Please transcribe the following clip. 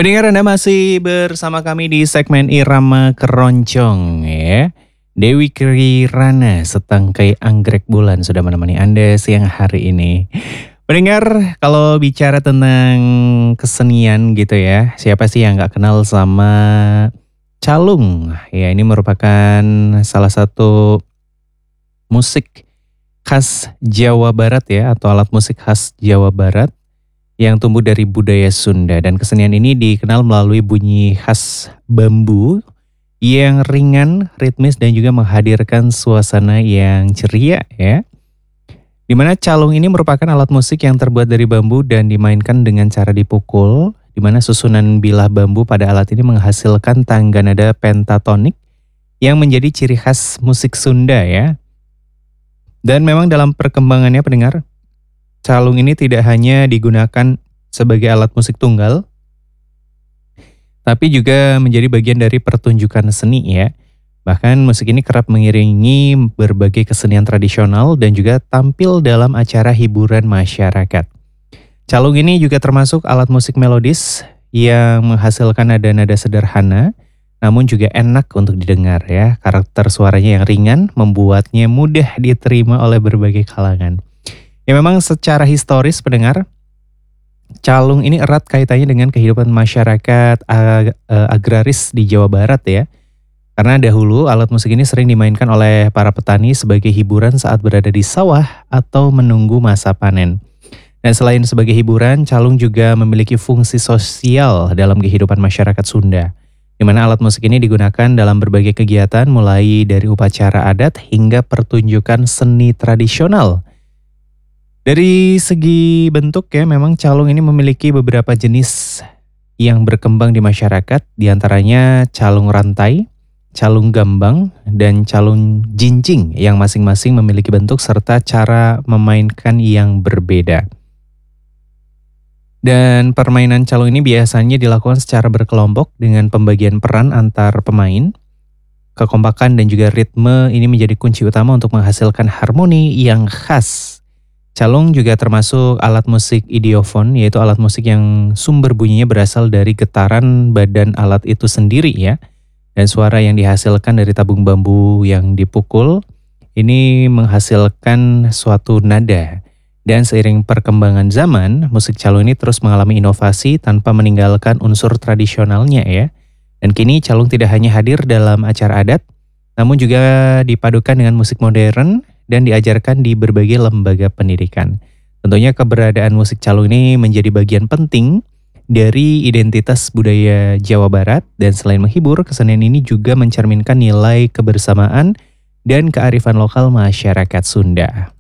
Pendengar, Anda masih bersama kami di segmen Irama Keroncong ya. Dewi Kirana setangkai anggrek bulan sudah menemani Anda siang hari ini. Pendengar, kalau bicara tentang kesenian gitu ya, siapa sih yang gak kenal sama calung? Ya, ini merupakan salah satu musik khas Jawa Barat ya, atau alat musik khas Jawa Barat yang tumbuh dari budaya Sunda, dan kesenian ini dikenal melalui bunyi khas bambu yang ringan, ritmis dan juga menghadirkan suasana yang ceria ya. Dimana calung ini merupakan alat musik yang terbuat dari bambu dan dimainkan dengan cara dipukul, di mana susunan bilah bambu pada alat ini menghasilkan tangga nada pentatonik yang menjadi ciri khas musik Sunda ya. Dan memang dalam perkembangannya pendengar, calung ini tidak hanya digunakan sebagai alat musik tunggal, tapi juga menjadi bagian dari pertunjukan seni ya. Bahkan musik ini kerap mengiringi berbagai kesenian tradisional dan juga tampil dalam acara hiburan masyarakat. Calung ini juga termasuk alat musik melodis yang menghasilkan nada-nada sederhana, namun juga enak untuk didengar ya. Karakter suaranya yang ringan membuatnya mudah diterima oleh berbagai kalangan. Ya, memang secara historis pendengar, calung ini erat kaitannya dengan kehidupan masyarakat agraris di Jawa Barat ya. Karena dahulu alat musik ini sering dimainkan oleh para petani sebagai hiburan saat berada di sawah atau menunggu masa panen. Dan selain sebagai hiburan, calung juga memiliki fungsi sosial dalam kehidupan masyarakat Sunda, di mana alat musik ini digunakan dalam berbagai kegiatan mulai dari upacara adat hingga pertunjukan seni tradisional. Dari segi bentuk ya, memang calung ini memiliki beberapa jenis yang berkembang di masyarakat, diantaranya calung rantai, calung gambang, dan calung jinjing yang masing-masing memiliki bentuk serta cara memainkan yang berbeda. Dan permainan calung ini biasanya dilakukan secara berkelompok dengan pembagian peran antar pemain. Kekompakan dan juga ritme ini menjadi kunci utama untuk menghasilkan harmoni yang khas. Calung juga termasuk alat musik idiofon, yaitu alat musik yang sumber bunyinya berasal dari getaran badan alat itu sendiri ya. Dan suara yang dihasilkan dari tabung bambu yang dipukul ini menghasilkan suatu nada. Dan seiring perkembangan zaman, musik calung ini terus mengalami inovasi tanpa meninggalkan unsur tradisionalnya ya. Dan kini calung tidak hanya hadir dalam acara adat, namun juga dipadukan dengan musik modern dan diajarkan di berbagai lembaga pendidikan. Tentunya keberadaan musik calung ini menjadi bagian penting dari identitas budaya Jawa Barat, dan selain menghibur, kesenian ini juga mencerminkan nilai kebersamaan dan kearifan lokal masyarakat Sunda.